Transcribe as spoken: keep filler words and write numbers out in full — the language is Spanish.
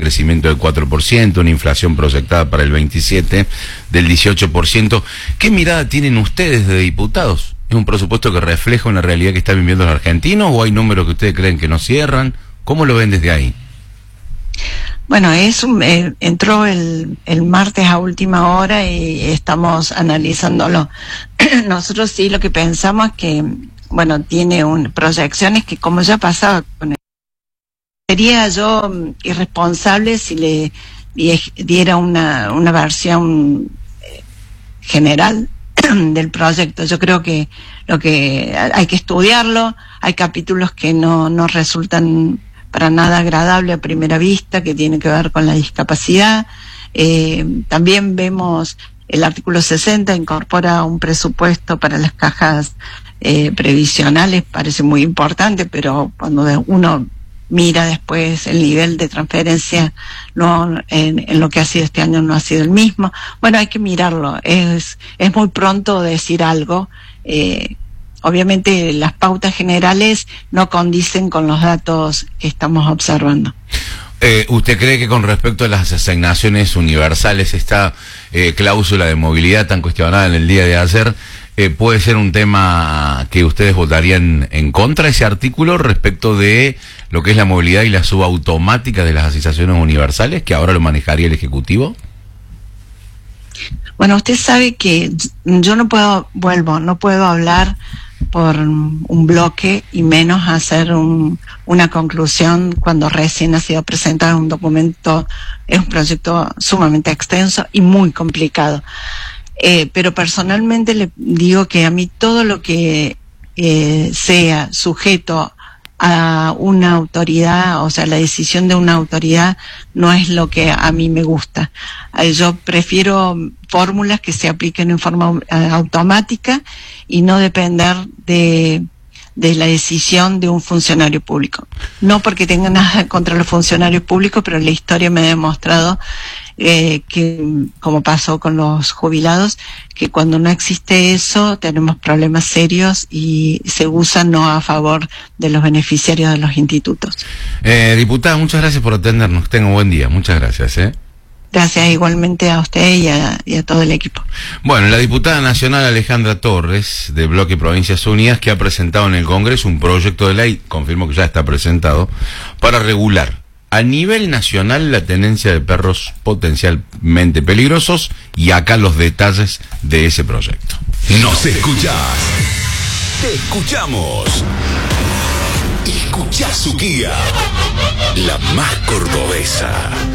crecimiento del cuatro por ciento, una inflación proyectada para el veintisiete por ciento del dieciocho por ciento. ¿Qué mirada tienen ustedes de diputados? ¿Es un presupuesto que refleja una realidad que están viviendo los argentinos o hay números que ustedes creen que no cierran? ¿Cómo lo ven desde ahí? Bueno, es un, eh, entró el, el martes a última hora y estamos analizándolo. Nosotros sí lo que pensamos es que, bueno, tiene un, proyecciones que, como ya pasaba con el, sería yo irresponsable si le diera una, una versión general del proyecto. Yo creo que lo que hay que estudiarlo, hay capítulos que no, no resultan para nada agradable a primera vista, que tiene que ver con la discapacidad. Eh, también vemos el artículo sesenta, incorpora un presupuesto para las cajas eh, previsionales, parece muy importante, pero cuando uno mira después el nivel de transferencia no en, en lo que ha sido este año no ha sido el mismo. Bueno, hay que mirarlo, es, es muy pronto decir algo. eh, Obviamente las pautas generales no condicen con los datos que estamos observando. Eh, ¿Usted cree que con respecto a las asignaciones universales, esta eh, cláusula de movilidad tan cuestionada en el día de ayer, eh, puede ser un tema que ustedes votarían en contra de ese artículo respecto de lo que es la movilidad y la subautomática de las asignaciones universales, que ahora lo manejaría el Ejecutivo? Bueno, usted sabe que yo no puedo, vuelvo, no puedo hablar por un bloque y menos hacer un, una conclusión cuando recién ha sido presentado un documento. Es un proyecto sumamente extenso y muy complicado. Eh, pero personalmente le digo que a mí todo lo que eh, sea sujeto a una autoridad, o sea, la decisión de una autoridad no es lo que a mí me gusta. Eh, yo prefiero fórmulas que se apliquen en forma eh, automática y no depender de, de la decisión de un funcionario público. No porque tenga nada contra los funcionarios públicos, pero la historia me ha demostrado eh, que, como pasó con los jubilados, que cuando no existe eso tenemos problemas serios y se usa no a favor de los beneficiarios de los institutos. Eh, diputada, muchas gracias por atendernos. Tenga un buen día. Muchas gracias. ¿eh? Gracias igualmente a usted y a, y a todo el equipo. Bueno, la diputada nacional Alejandra Torres, de Bloque Provincias Unidas, que ha presentado en el Congreso un proyecto de ley, confirmo que ya está presentado, para regular a nivel nacional la tenencia de perros potencialmente peligrosos, y acá los detalles de ese proyecto. Nos escuchás, te escuchamos. Escuchá su guía, la más cordobesa.